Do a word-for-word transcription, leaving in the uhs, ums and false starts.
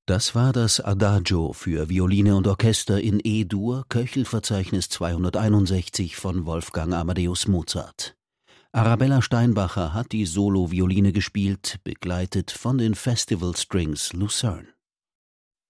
Das war das Adagio für Violine und Orchester in E-Dur, Köchelverzeichnis zweihunderteinundsechzig von Wolfgang Amadeus Mozart. Arabella Steinbacher hat die Solo-Violine gespielt, begleitet von den Festival Strings Lucerne.